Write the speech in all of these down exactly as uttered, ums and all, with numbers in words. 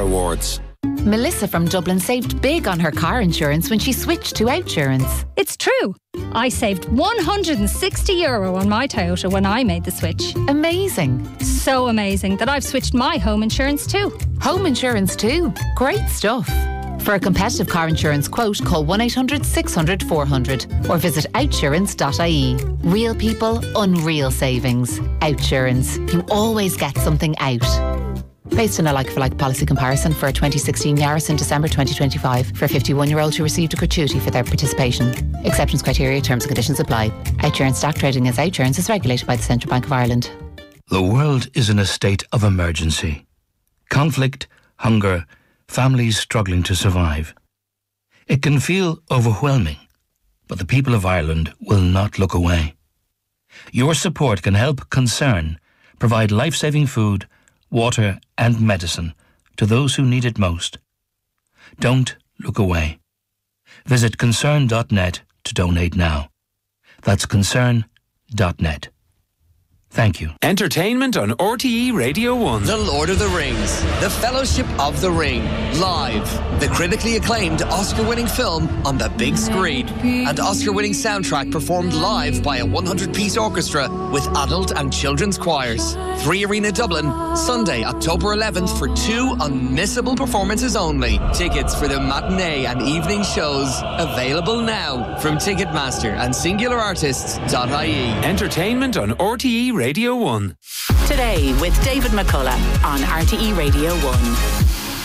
Awards. Melissa from Dublin saved big on her car insurance when she switched to Outsurance. It's true. I saved one hundred sixty euro on my Toyota when I made the switch. Amazing. So amazing that I've switched my home insurance too. Home insurance too. Great stuff. For a competitive car insurance quote, call one eight hundred six hundred four hundred or visit outsurance dot I E. Real people, unreal savings. Outsurance. You always get something out. Based on a like-for-like policy comparison for a twenty sixteen Yaris in December twenty twenty-five for a fifty-one-year-old who received a gratuity for their participation. Acceptance criteria, terms and conditions apply. Outsurance stock trading as Outsurance is regulated by the Central Bank of Ireland. The world is in a state of emergency. Conflict, hunger, families struggling to survive. It can feel overwhelming, but the people of Ireland will not look away. Your support can help Concern provide life-saving food, water and medicine to those who need it most. Don't look away. Visit concern dot net to donate now. That's concern dot net. Thank you. Entertainment on R T E Radio one. The Lord of the Rings, The Fellowship of the Ring, live. The critically acclaimed Oscar-winning film on the big screen. And Oscar-winning soundtrack performed live by a one hundred piece orchestra with adult and children's choirs. Three Arena Dublin, Sunday, October eleventh for two unmissable performances only. Tickets for the matinee and evening shows available now from Ticketmaster and singular artists dot I E. Entertainment on R T E Radio one. Today with David McCullough on R T E Radio one.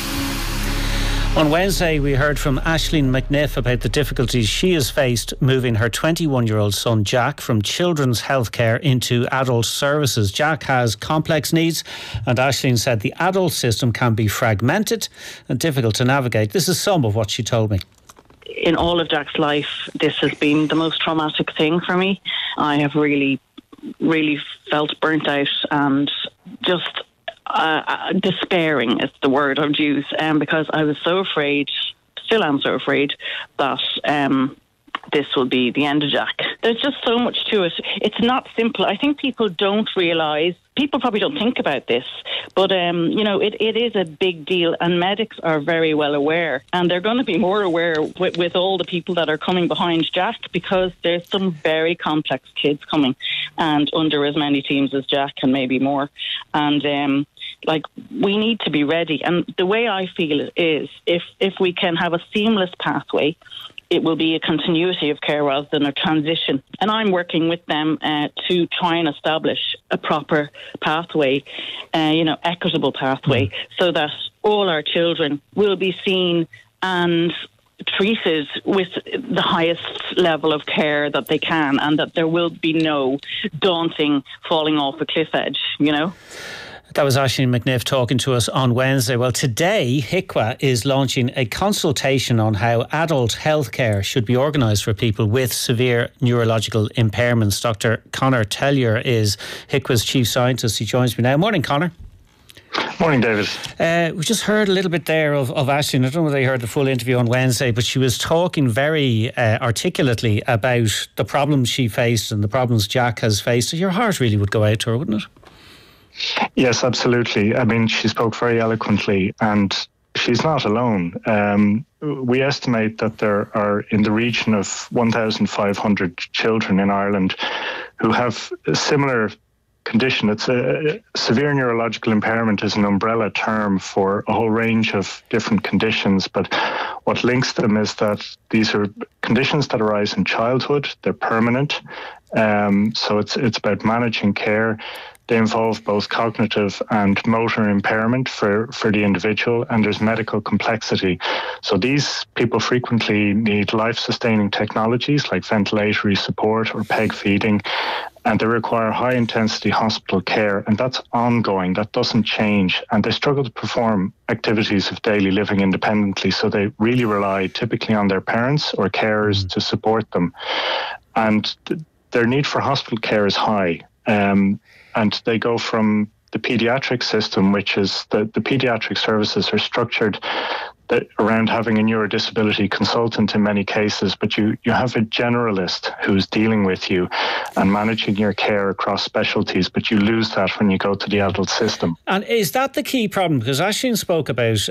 On Wednesday, we heard from Aisling McNiff about the difficulties she has faced moving her twenty-one-year-old son Jack from children's healthcare into adult services. Jack has complex needs, and Aisling said the adult system can be fragmented and difficult to navigate. This is some of what she told me. In all of Jack's life, this has been the most traumatic thing for me. I have really, really felt burnt out and just Uh, uh, despairing is the word I would use, um, because I was so afraid, still am so afraid, that um, this will be the end of Jack. There's just so much to it. It's not simple. I think people don't realise, people probably don't think about this, but um, you know, it, it is a big deal, and medics are very well aware, and they're going to be more aware with, with all the people that are coming behind Jack, because there's some very complex kids coming and under as many teams as Jack and maybe more. And um, like, we need to be ready. And the way I feel it is, if if we can have a seamless pathway, it will be a continuity of care rather than a transition. And I'm working with them uh, to try and establish a proper pathway, uh, you know, equitable pathway, mm. so that all our children will be seen and treated with the highest level of care that they can, and that there will be no daunting falling off a cliff edge, you know. That was Aisling McNiff talking to us on Wednesday. Well, today, H I C W A is launching a consultation on how adult healthcare should be organised for people with severe neurological impairments. Doctor Conor Tellier is H I C W A's chief scientist. He joins me now. Morning, Conor. Morning, David. Uh, we just heard a little bit there of, of Aisling. I don't know whether you heard the full interview on Wednesday, but she was talking very uh, articulately about the problems she faced and the problems Jack has faced. Your heart really would go out to her, wouldn't it? Yes, absolutely. I mean, she spoke very eloquently, and she's not alone. Um, we estimate that there are in the region of one thousand five hundred children in Ireland who have a similar condition. It's a, a severe neurological impairment is an umbrella term for a whole range of different conditions, but what links them is that these are conditions that arise in childhood. They're permanent, um, so it's it's about managing care. They involve both cognitive and motor impairment for, for the individual, and there's medical complexity. So these people frequently need life-sustaining technologies like ventilatory support or peg feeding, and they require high-intensity hospital care, and that's ongoing. That doesn't change, and they struggle to perform activities of daily living independently, so they really rely typically on their parents or carers mm-hmm. to support them. And th- their need for hospital care is high. Um, And they go from the paediatric system, which is the, the paediatric services are structured that around having a neurodisability consultant in many cases, but you, you have a generalist who's dealing with you and managing your care across specialties, but you lose that when you go to the adult system. And is that the key problem? Because Aisling spoke about